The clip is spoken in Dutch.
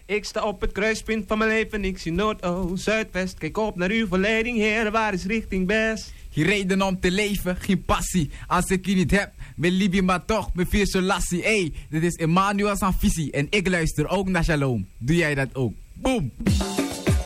Ik sta op het kruispunt van mijn leven, ik zie Noord, Oost, Zuidwest. Kijk op naar uw verleiding, Heer, waar is richting best? Geen reden om te leven, geen passie. Als ik je niet heb, ben Libi maar toch, met vier solassie. Hey, dit is Emmanuel Sanfisi en ik luister ook naar Shalom. Doe jij dat ook? Boom!